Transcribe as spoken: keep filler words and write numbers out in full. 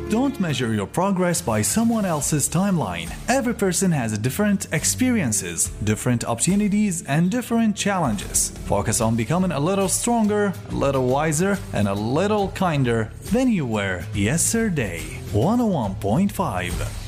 Don't measure your progress by someone else's timeline. Every person has different experiences, different opportunities, and different challenges. Focus on becoming a little stronger, a little wiser, and a little kinder than you were yesterday. one oh one point five